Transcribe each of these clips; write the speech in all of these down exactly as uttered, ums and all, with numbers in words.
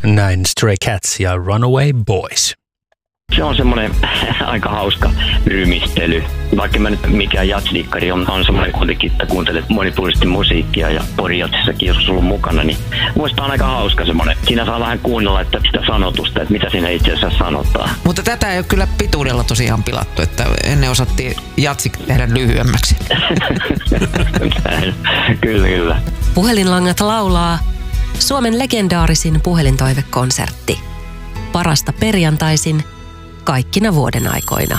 Näin Stray Cats ja Runaway Boys. Se on semmoinen aika hauska rymistely. Vaikka mä nyt mikään jatsdikkari on, on semmoinen kuitenkin, että kuuntelet monipuolisesti musiikkia ja porijatsissakin joskus ollut mukana, niin muista on aika hauska semmoinen. Siinä saa vähän kuunnella että sitä sanotusta, että mitä siinä itse asiassa sanotaan. Mutta tätä ei ole kyllä pituudella tosiaan pilattu, että ennen osattiin jatsik tehdä lyhyemmäksi. Kyllä, kyllä. Puhelinlangat laulaa Suomen legendaarisin puhelintoivekonsertti. Parasta perjantaisin kaikkina vuoden aikoina.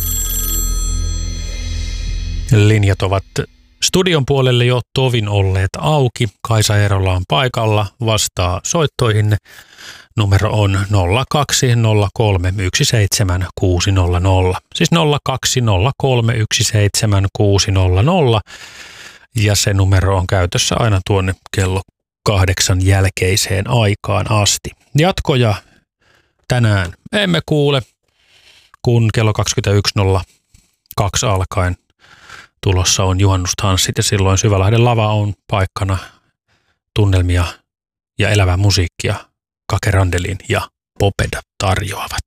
Linjat ovat studion puolelle jo tovin olleet auki. Kaisa Eerola on paikalla, vastaa soittoihin. Numero on nolla kaksi nolla kolme yksi seitsemän kuusi nolla nolla. Siis nolla kaksi nolla kolme yksi seitsemän kuusi nolla nolla. Ja se numero on käytössä aina tuonne kello kahdeksan jälkeiseen aikaan asti. Jatkoja tänään emme kuule, kun kello kaksikymmentäyksi nolla kaksi alkaen tulossa on juhannustanssit ja silloin Syvälahden lava on paikkana. Tunnelmia ja elävää musiikkia Kake Randelin ja Popeda tarjoavat.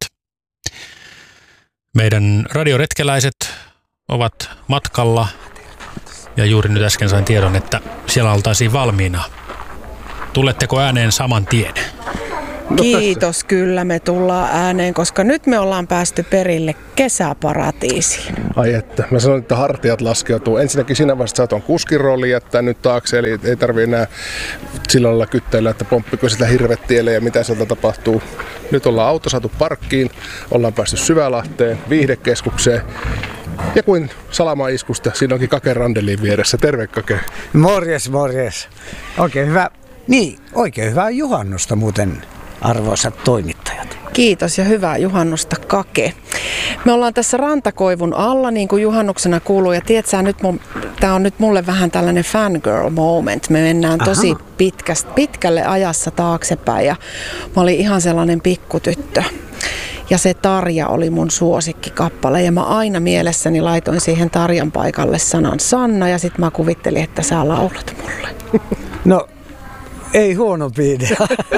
Meidän radioretkeläiset ovat matkalla ja juuri nyt äsken sain tiedon, että siellä oltaisiin valmiina. Tuletteko ääneen saman tien? Kiitos, kyllä me tullaan ääneen, koska nyt me ollaan päästy perille kesäparatiisiin. Ai että, mä sanoin, että hartiat laskeutuu. Ensinnäkin siinä vaiheessa sä oot kuskin rooli jättää nyt taakse, eli ei tarvii enää sillä lailla kyttäillä, että pomppiko sitä hirvettielle ja mitä sieltä tapahtuu. Nyt ollaan auto saatu parkkiin, ollaan päästy Syvälahteen, viihdekeskukseen. Ja kuin salamaiskusta, siinä onkin Kake Randelin vieressä. Terve Kake. Morjes, morjes. Oikein hyvä, niin, oikein hyvää juhannusta muuten, arvoisat toimittajat. Kiitos ja hyvää juhannusta Kake. Me ollaan tässä Rantakoivun alla niin kuin juhannuksena kuuluu ja tiedätkö, nyt tämä on nyt mulle vähän tällainen fangirl moment. Me mennään tosi pitkästä, pitkälle ajassa taaksepäin ja mä olin ihan sellainen pikkutyttö. Ja se Tarja oli mun suosikkikappale ja mä aina mielessäni laitoin siihen Tarjan paikalle sanan Sanna ja sit mä kuvittelin, että sä laulat mulle. No, ei huono idea.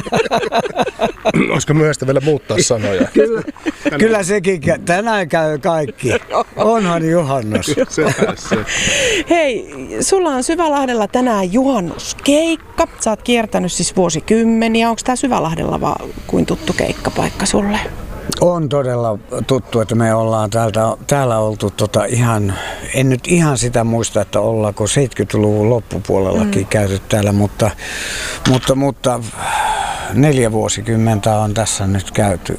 Olisiko myöhäistä vielä muuttaa sanoja? Kyllä, kyllä sekin, tänään käy kaikki. Onhan juhannus. Hei, sulla on Syvälahdella tänään juhannuskeikka. Sä oot kiertänyt siis vuosikymmeniä. Onko tää Syvälahdella vaan kuin tuttu keikkapaikka sulle? On todella tuttu, että me ollaan täältä, täällä oltu tota ihan, en nyt ihan sitä muista, että ollaanko seitsemänkymmentäluvun loppupuolellakin mm. käyty täällä, mutta, mutta, mutta neljä vuosikymmentä on tässä nyt käyty.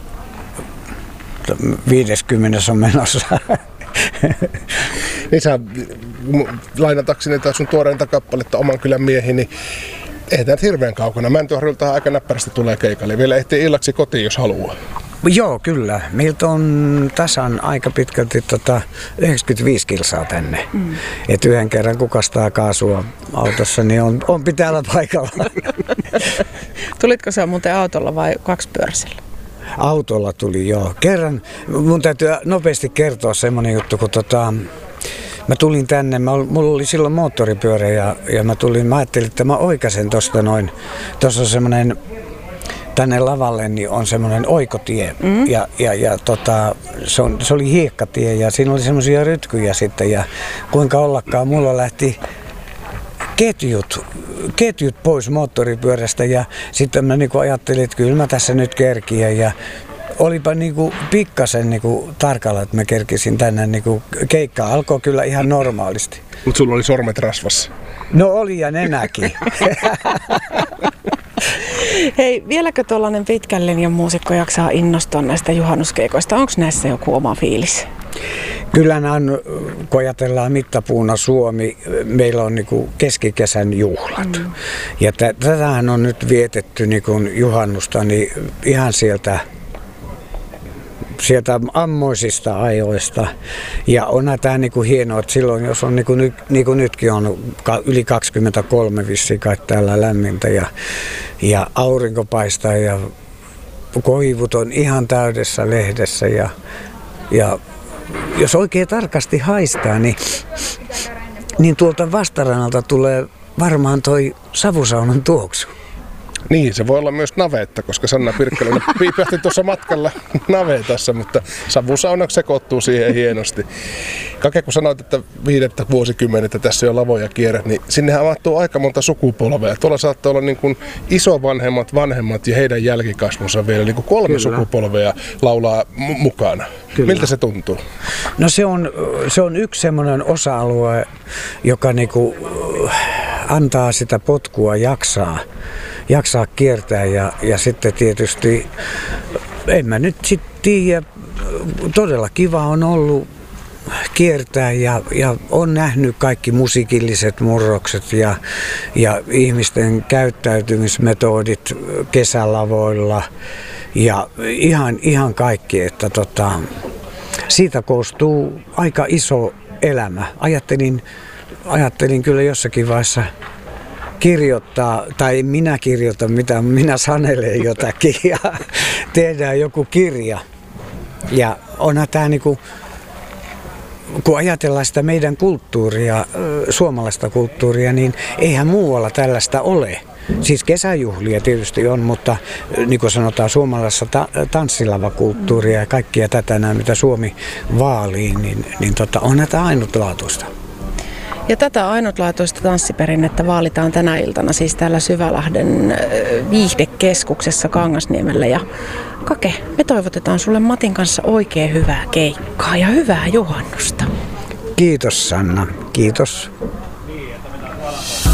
viisikymmentä on menossa. Niin sä lainatakseni taas sun tuoreinta kappaletta Oman kylän miehi, niin ei tämä hirveän kaukana. Mäntyharjulta aika näppärästi tulee keikalle. Vielä ehtii illaksi kotiin, jos haluaa. Joo, kyllä. Meiltä on tasan aika pitkälti tota yhdeksänkymmentäviisi kilsaa tänne. Mm. Et yhden kerran kukastaa kaasua autossa, niin on, on pitää olla paikalla. Tulitko sä muuten autolla vai kaksipyöräisellä? Autolla tuli, joo. Kerran, mun täytyy nopeasti kertoa semmonen juttu, kun tota, mä tulin tänne, mä, mulla oli silloin moottoripyörä ja, ja mä tulin, mä ajattelin, että mä oikasen tosta noin, tossa on semmonen, tänne lavalle niin on semmoinen oikotie mm. ja, ja, ja tota, se, on, se oli hiekkatie ja siinä oli semmoisia rytkyjä sitten ja kuinka ollakaan mulla lähti ketjut, ketjut pois moottoripyörästä ja sitten mä niinku ajattelin, että kyllä mä tässä nyt kerkiän ja olipa niinku pikkasen niinku tarkalla, että mä kerkisin tänne niinku keikkaa. Alkoi kyllä ihan normaalisti. Mutta sulla oli sormet rasvassa. No oli ja nenäkin. Hei, vieläkö tuollainen pitkän linjan muusikko jaksaa innostua näistä juhannuskeikoista? Onko näissä joku oma fiilis? Kyllä nämä on, kun ajatellaan mittapuuna Suomi, meillä on niin keskikesän juhlat. Mm. Ja t- tätähän on nyt vietetty niin juhannusta niin ihan sieltä, sieltä ammoisista ajoista. Ja onhan tämä niin hienoa, että silloin jos on niin kuin, niin kuin nytkin on yli kaksikymmentäkolme vissiin kai täällä lämmintä ja, ja aurinko paistaa ja koivut on ihan täydessä lehdessä ja, ja jos oikein tarkasti haistaa, niin, niin tuolta vastarannalta tulee varmaan toi savusaunan tuoksu. Niin, se voi olla myös navetta, koska Sanna Pirkkäläinen piipähti tuossa matkalla navetassa, mutta savusauna sekoittuu siihen hienosti. Kake, kun sanoit, että viidettä vuosikymmenettä tässä jo lavoja kierrät, niin sinnehän avattuu aika monta sukupolvea. Tuolla saattaa olla niin kuin isovanhemmat, vanhemmat ja heidän jälkikasvunsa vielä niin kuin kolme Kyllä. sukupolvea laulaa m- mukana. Kyllä. Miltä se tuntuu? No se on, se on yksi semmoinen osa-alue, joka niinku antaa sitä potkua jaksaa, jaksaa kiertää ja, ja sitten tietysti, en mä nyt sitten tiedä, todella kiva on ollut kiertää ja, ja on nähnyt kaikki musiikilliset murrokset ja, ja ihmisten käyttäytymismetodit kesälavoilla ja ihan, ihan kaikki, että tota, siitä koostuu aika iso elämä. Ajattelin, ajattelin kyllä jossakin vaiheessa kirjoittaa, tai minä kirjoitan, mitä minä sanelen jotakin ja tehdään joku kirja. Ja onhan tämä niinku, kun ajatellaan sitä meidän kulttuuria, suomalaista kulttuuria, niin eihän muualla tällaista ole. Siis kesäjuhlia tietysti on, mutta niin kuin sanotaan suomalaisessa ta- tanssilavakulttuuria ja kaikkia tätä näin, mitä Suomi vaalii, niin, niin tota, on tämä ainutlaatuista. Ja tätä ainutlaatuista tanssiperinnettä vaalitaan tänä iltana siis täällä Syvälahden viihdekeskuksessa Kangasniemellä. Ja Kake, me toivotetaan sulle Matin kanssa oikein hyvää keikkaa ja hyvää juhannusta. Kiitos Sanna, kiitos.